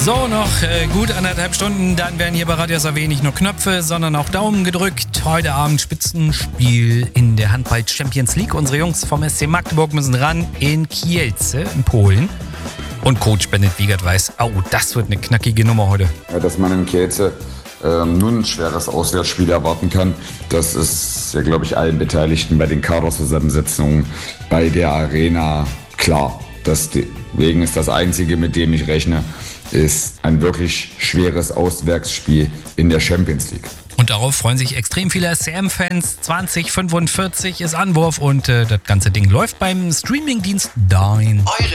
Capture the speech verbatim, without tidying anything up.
So, noch äh, gut anderthalb Stunden, dann werden hier bei Radio S A W nicht nur Knöpfe, sondern auch Daumen gedrückt. Heute Abend Spitzenspiel in der Handball-Champions League. Unsere Jungs vom S C Magdeburg müssen ran in Kielce in Polen. Und Coach Bennett Wiegert weiß, oh, das wird eine knackige Nummer heute. Ja, dass man in Kielce ähm, nun ein schweres Auswärtsspiel erwarten kann, das ist ja, glaube ich, allen Beteiligten bei den Kaderzusammensetzungen bei der Arena klar. Deswegen ist das Einzige, mit dem ich rechne, ist ein wirklich schweres Auswärtsspiel in der Champions League. Und darauf freuen sich extrem viele S C M-Fans. zwanzig fünfundvierzig ist Anwurf und äh, das ganze Ding läuft beim Streamingdienst Dine. Eure